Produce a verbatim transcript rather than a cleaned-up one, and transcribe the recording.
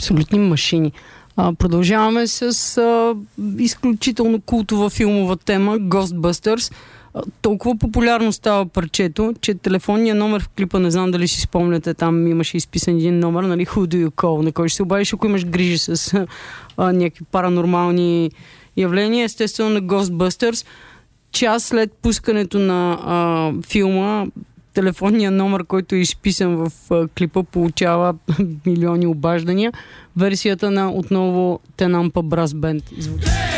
абсолютни машини. А, продължаваме с а, изключително култова филмова тема Ghostbusters. А, толкова популярно става парчето, че телефонният номер в клипа, не знам дали си спомняте, там имаше изписан един номер, нали, Who do you call, на който ще се обадиш, ако имаш грижи с а, някакви паранормални явления. Естествено на Ghostbusters. Час след пускането на а, филма, телефонният номер, който е изписан в а, клипа, получава милиони обаждания. Версията на отново Тенампа Брас Бенд звучи.